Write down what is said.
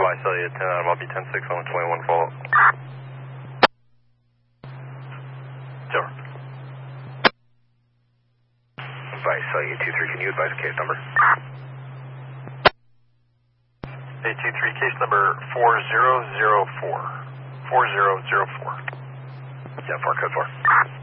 Vice Elliot 10 out of lobby 10-6 on 21 follow-up. Silver. Vice Elliot 23, can you advise case number? 823, case number 4004. 4004. Yeah, 4, code 4.